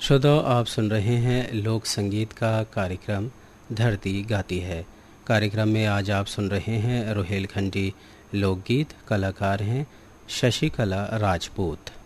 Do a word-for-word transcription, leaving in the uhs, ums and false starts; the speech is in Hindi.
श्रोताओ, आप सुन रहे हैं लोक संगीत का कार्यक्रम धरती गाती है। कार्यक्रम में आज आप सुन रहे हैं रोहेलखंडी लोकगीत। कलाकार हैं शशिकला राजपूत।